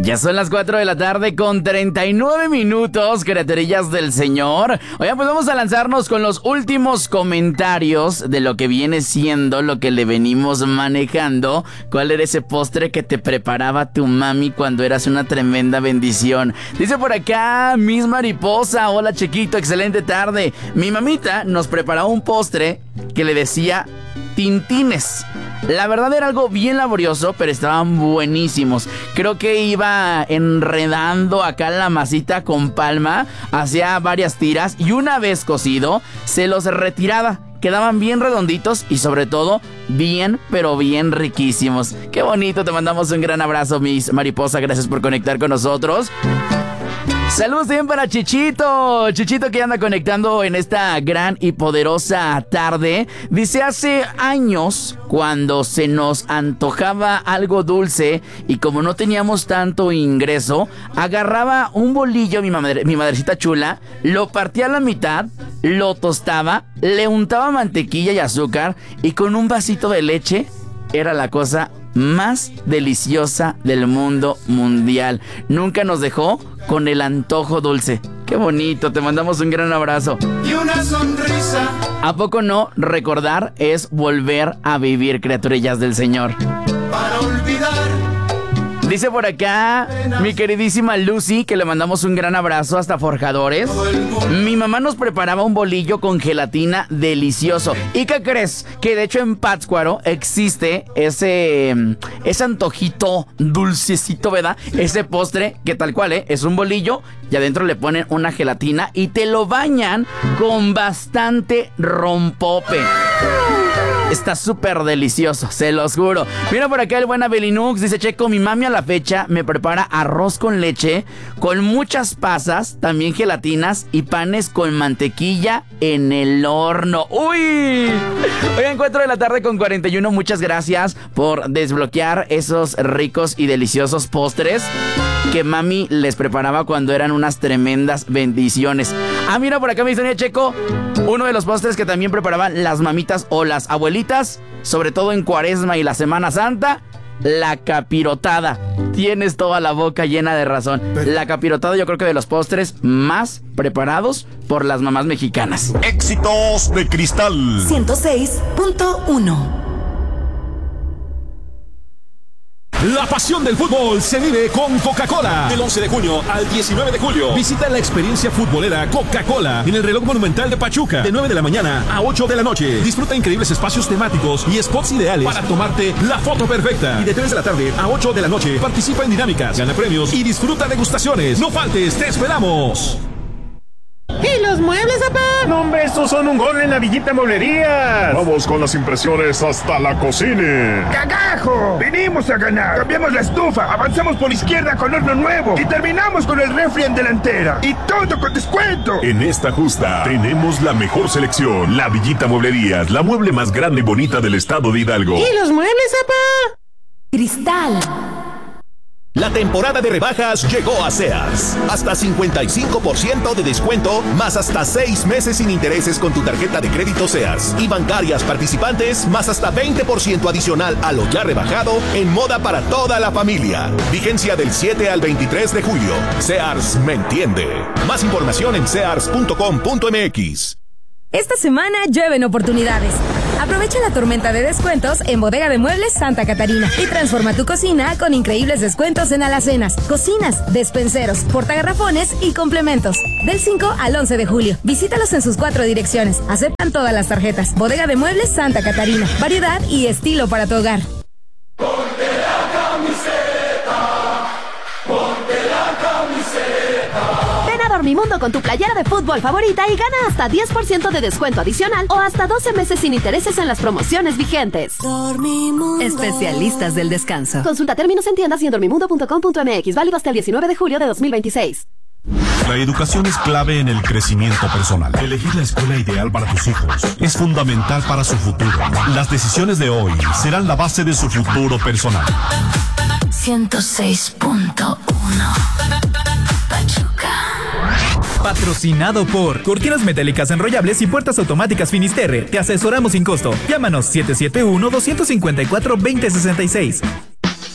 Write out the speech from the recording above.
Ya son las 4 de la tarde con 39 minutos, criaturillas del Señor. Oigan, pues vamos a lanzarnos con los últimos comentarios de lo que viene siendo, lo que le venimos manejando. ¿Cuál era ese postre que te preparaba tu mami cuando eras una tremenda bendición? Dice por acá Miss Mariposa: hola chiquito, excelente tarde. Mi mamita nos preparaba un postre que le decía tintines. La verdad era algo bien laborioso, pero estaban buenísimos. Creo que iba enredando acá la masita con palma, hacía varias tiras y una vez cocido, se los retiraba. Quedaban bien redonditos y sobre todo bien, pero bien riquísimos. Qué bonito, te mandamos un gran abrazo, Miss Mariposa. Gracias por conectar con nosotros. Saludos bien para Chichito que anda conectando en esta gran y poderosa tarde. Dice: hace años, cuando se nos antojaba algo dulce y como no teníamos tanto ingreso, agarraba un bolillo, mi madrecita chula, lo partía a la mitad, lo tostaba, le untaba mantequilla y azúcar y con un vasito de leche. Era la cosa más deliciosa del mundo mundial. Nunca nos dejó con el antojo dulce. Qué bonito, te mandamos un gran abrazo. Y una sonrisa. ¿A poco no? Recordar es volver a vivir, criaturillas del Señor. Para olvidar. Dice por acá mi queridísima Lucy, que le mandamos un gran abrazo hasta Forjadores. Mi mamá nos preparaba un bolillo con gelatina delicioso. ¿Y qué crees? Que de hecho en Pátzcuaro existe ese antojito dulcecito, ¿verdad? Ese postre que tal cual, es un bolillo y adentro le ponen una gelatina y te lo bañan con bastante rompope. Está súper delicioso, se los juro. Mira por acá el buen Abelinux, dice: Checo, mi mami a la fecha me prepara arroz con leche, con muchas pasas, también gelatinas y panes con mantequilla en el horno. ¡Uy! Hoy 4 de la tarde con 41, muchas gracias por desbloquear esos ricos y deliciosos postres que mami les preparaba cuando eran unas tremendas bendiciones. Ah, mira por acá me dice Checo, uno de los postres que también preparaban las mamitas o las abuelitas, sobre todo en Cuaresma y la Semana Santa, la capirotada. Tienes toda la boca llena de razón. La capirotada, yo creo que de los postres más preparados por las mamás mexicanas. Éxitos de Cristal 106.1. La pasión del fútbol se vive con Coca-Cola. Del 11 de junio al 19 de julio. Visita la experiencia futbolera Coca-Cola en el Reloj Monumental de Pachuca, de 9 de la mañana a 8 de la noche. Disfruta increíbles espacios temáticos y spots ideales para tomarte la foto perfecta. Y de 3 de la tarde a 8 de la noche participa en dinámicas, gana premios y disfruta degustaciones. No faltes, te esperamos. ¿Y los muebles, papá? No, hombre, estos son un gol en la Villita Mueblerías. Vamos con las impresiones hasta la cocina. ¡Cagajo! Vinimos a ganar. Cambiamos la estufa, avanzamos por izquierda con horno nuevo y terminamos con el refri en delantera. Y todo con descuento. En esta justa tenemos la mejor selección. La Villita Mueblerías, la mueble más grande y bonita del estado de Hidalgo. ¿Y los muebles, papá? Cristal. La temporada de rebajas llegó a Sears. Hasta 55% de descuento, más hasta 6 meses sin intereses con tu tarjeta de crédito Sears. Y bancarias participantes, más hasta 20% adicional a lo ya rebajado en moda para toda la familia. Vigencia del 7 al 23 de julio. Sears me entiende. Más información en sears.com.mx. Esta semana llueven oportunidades. Aprovecha la tormenta de descuentos en Bodega de Muebles Santa Catarina y transforma tu cocina con increíbles descuentos en alacenas, cocinas, despenseros, portagarrafones y complementos. Del 5 al 11 de julio. Visítalos en sus 4 direcciones. Aceptan todas las tarjetas. Bodega de Muebles Santa Catarina. Variedad y estilo para tu hogar. Ponte la camiseta. Ponte la camiseta. Ven a Dormimundo con tu playera de fútbol favorita y gana hasta 10% de descuento adicional o hasta 12 meses sin intereses en las promociones vigentes. Dormimundo. Especialistas del descanso. Consulta términos en tiendas y en dormimundo.com.mx. Válido hasta el 19 de julio de 2026. La educación es clave en el crecimiento personal. Elegir la escuela ideal para tus hijos es fundamental para su futuro. Las decisiones de hoy serán la base de su futuro personal. 106.1. Pachuca. Patrocinado por Cortinas Metálicas Enrollables y Puertas Automáticas Finisterre. Te asesoramos sin costo. Llámanos 771-254-2066.